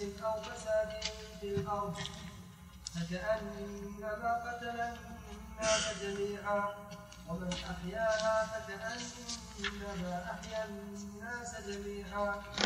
أو فساد في الأرض فكأنما قتل الناس جميعا ومن أحياها فكأنما أحيا الناس جميعا.